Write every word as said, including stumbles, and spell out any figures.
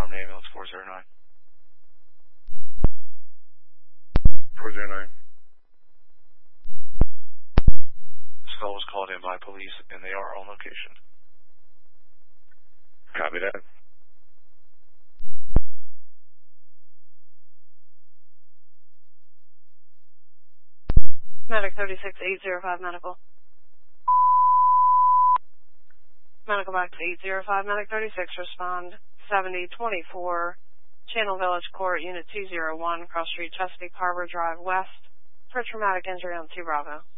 armed ambulance four zero nine. four zero nine. This call was called in by police, and they are on location. Copy that. Medic thirty-six eight zero five medical. Medical back to eight zero five, Medic thirty-six, respond seventy twenty-four, Channel Village Court, Unit two zero one, Cross Street, Chesapeake Harbor Drive West, for traumatic injury on two Bravo.